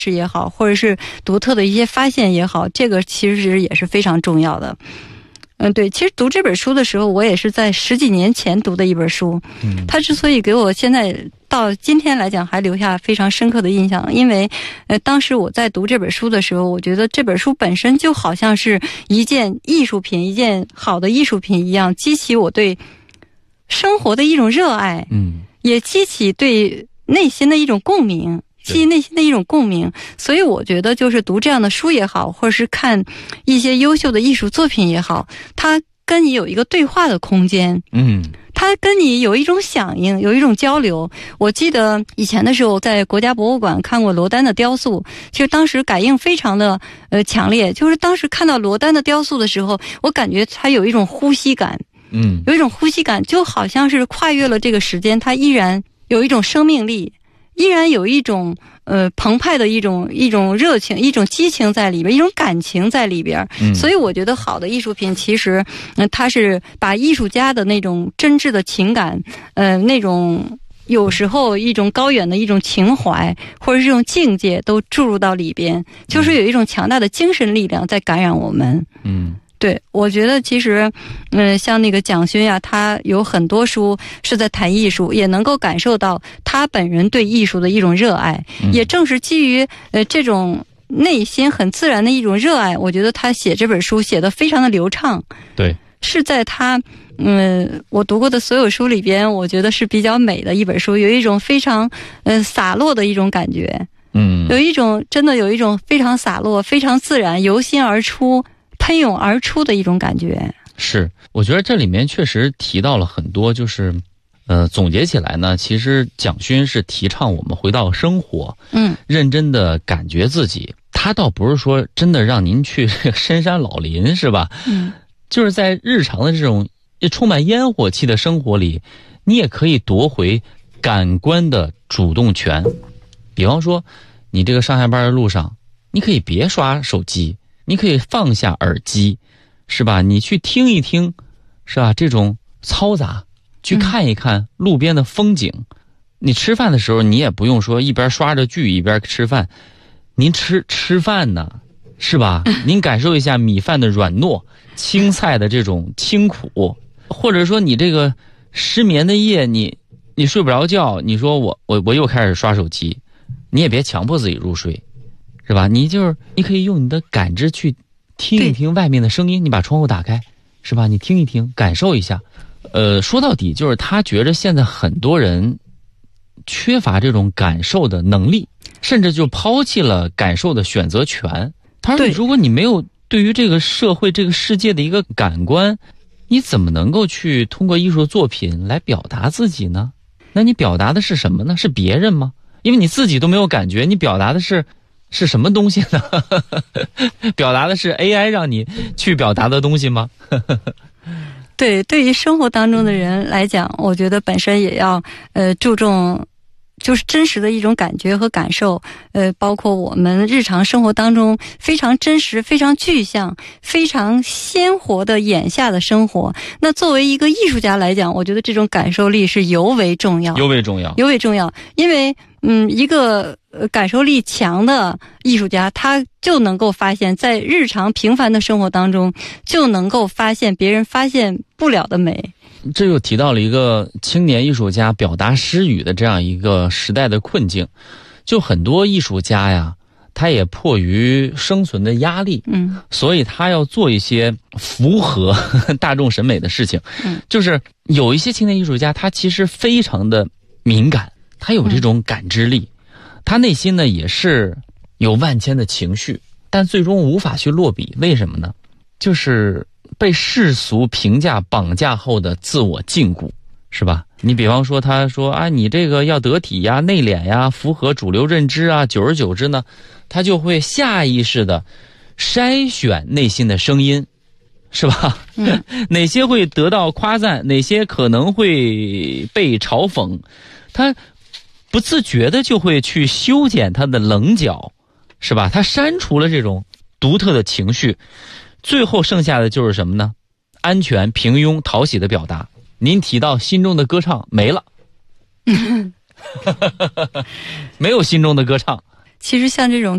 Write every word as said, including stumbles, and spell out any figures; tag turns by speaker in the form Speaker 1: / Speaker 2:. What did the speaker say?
Speaker 1: 识也好，或者是独特的一些发现也好，这个其实也是非常重要的。嗯，对，其实读这本书的时候，我也是在十几年前读的一本书。嗯，它之所以给我现在到今天来讲还留下非常深刻的印象，因为呃，当时我在读这本书的时候，我觉得这本书本身就好像是一件艺术品，一件好的艺术品一样，激起我对生活的一种热爱，嗯，也激起对内心的一种共鸣。激起内心的一种共鸣，所以我觉得就是读这样的书也好，或者是看一些优秀的艺术作品也好，它跟你有一个对话的空间，嗯，它跟你有一种响应，有一种交流。我记得以前的时候在国家博物馆看过罗丹的雕塑，其实当时感应非常的呃强烈，就是当时看到罗丹的雕塑的时候，我感觉它有一种呼吸感，嗯，有一种呼吸感，就好像是跨越了这个时间，它依然有一种生命力。依然有一种呃澎湃的一种一种热情，一种激情在里边，一种感情在里边。嗯，所以我觉得好的艺术品其实，嗯、呃，它是把艺术家的那种真挚的情感，呃，那种有时候一种高远的一种情怀，或者是这种境界，都注入到里边，就是有一种强大的精神力量在感染我们。嗯。对，我觉得其实，嗯，像那个蒋勋呀、啊，他有很多书是在谈艺术，也能够感受到他本人对艺术的一种热爱。嗯、也正是基于呃这种内心很自然的一种热爱，我觉得他写这本书写得非常的流畅。
Speaker 2: 对，
Speaker 1: 是在他嗯我读过的所有书里边，我觉得是比较美的一本书，有一种非常嗯、呃、洒落的一种感觉。嗯，有一种真的有一种非常洒落、非常自然、由心而出。喷涌而出的一种感觉。
Speaker 2: 是，我觉得这里面确实提到了很多，就是呃总结起来呢，其实蒋勋是提倡我们回到生活，嗯，认真的感觉自己。他倒不是说真的让您去深山老林，是吧？嗯，就是在日常的这种充满烟火气的生活里，你也可以夺回感官的主动权。比方说你这个上下班的路上，你可以别刷手机，你可以放下耳机，是吧？你去听一听，是吧？这种嘈杂，去看一看路边的风景。嗯、你吃饭的时候，你也不用说一边刷着剧一边吃饭，您吃吃饭呢，是吧？您感受一下米饭的软糯，青菜的这种清苦，或者说你这个失眠的夜，你你睡不着觉，你说我我我又开始刷手机，你也别强迫自己入睡。是吧？你就是你可以用你的感知去听一听外面的声音，你把窗户打开，是吧？你听一听，感受一下。呃，说到底就是他觉着现在很多人缺乏这种感受的能力，甚至就抛弃了感受的选择权。他说，如果你没有对于这个社会、这个世界的一个感官，你怎么能够去通过艺术作品来表达自己呢？那你表达的是什么呢？是别人吗？因为你自己都没有感觉，你表达的是是什么东西呢？表达的是 A I 让你去表达的东西吗？
Speaker 1: 对，对于生活当中的人来讲，我觉得本身也要呃注重就是真实的一种感觉和感受，呃，包括我们日常生活当中非常真实、非常具象、非常鲜活的眼下的生活。那作为一个艺术家来讲，我觉得这种感受力是尤为重要，
Speaker 2: 尤为重要，
Speaker 1: 尤为重要。因为，嗯，一个感受力强的艺术家，他就能够发现，在日常平凡的生活当中，就能够发现别人发现不了的美。
Speaker 2: 这又提到了一个青年艺术家表达诗语的这样一个时代的困境，就很多艺术家呀，他也迫于生存的压力，嗯，所以他要做一些符合大众审美的事情，嗯，就是有一些青年艺术家，他其实非常的敏感，他有这种感知力，嗯、他内心呢也是有万千的情绪，但最终无法去落笔，为什么呢？就是被世俗评价绑架后的自我禁锢，是吧？你比方说他说啊，你这个要得体呀、内敛呀，符合主流认知啊，久而久之呢，他就会下意识的筛选内心的声音，是吧？嗯，哪些会得到夸赞，哪些可能会被嘲讽，他不自觉的就会去修剪他的棱角，是吧？他删除了这种独特的情绪，最后剩下的就是什么呢？安全、平庸、讨喜的表达。您提到心中的歌唱没了，没有心中的歌唱。
Speaker 1: 其实像这种